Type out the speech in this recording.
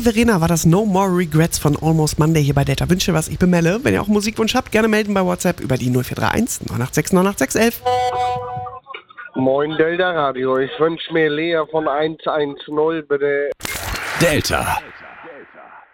Verena war das No More Regrets von Almost Monday hier bei Delta Wünsche was. Ich bin Melle. Wenn ihr auch Musikwunsch habt, gerne melden bei WhatsApp über die 0431 986 98611. Moin Delta Radio, ich wünsche mir Lea von 110 bitte. Delta.